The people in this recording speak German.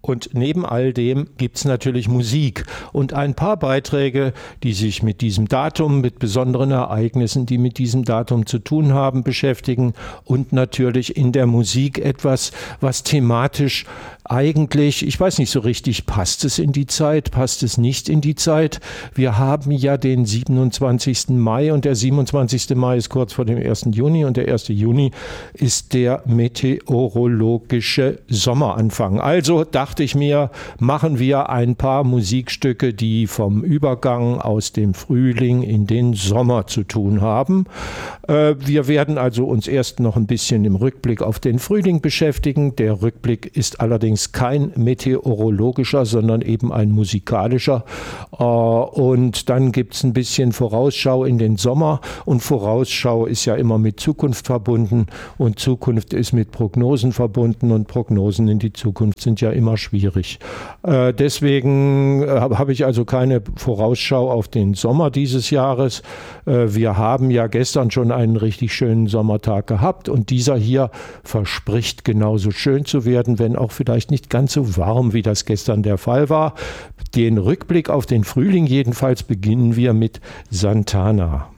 Und neben all dem gibt es natürlich Musik und ein paar Beiträge, die sich mit diesem Datum, mit besonderen Ereignissen, die mit diesem Datum zu tun haben, beschäftigen und natürlich in der Musik etwas, was thematisch eigentlich, ich weiß nicht so richtig, passt es in die Zeit, passt es nicht in die Zeit. Wir haben ja den 27. Mai und der 27. Mai ist kurz vor dem 1. Juni und der 1. Juni ist der meteorologische Sommeranfang. Also dachte ich mir, machen wir ein paar Musikstücke, die vom Übergang aus dem Frühling in den Sommer zu tun haben. Wir werden also uns erst noch ein bisschen im Rückblick auf den Frühling beschäftigen. Der Rückblick ist allerdings kein meteorologischer, sondern eben ein musikalischer. Und dann gibt es ein bisschen Vorausschau in den Sommer. Und Vorausschau ist ja immer mit Zukunft verbunden und Zukunft ist mit Prognosen verbunden und Prognosen in die Zukunft sind ja immer schwierig. Deswegen habe ich also keine Vorausschau auf den Sommer dieses Jahres. Wir haben ja gestern schon einen richtig schönen Sommertag gehabt und dieser hier verspricht genauso schön zu werden, wenn auch vielleicht nicht ganz so warm, wie das gestern der Fall war. Den Rückblick auf den Frühling jedenfalls beginnen wir mit Santana.